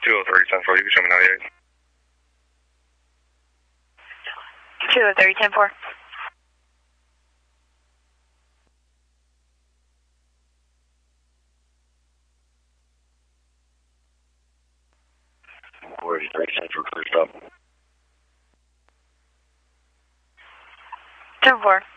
203 Central, you can show me 98. 203, 10-4. Where's 3 Central, clear stop. 10-4.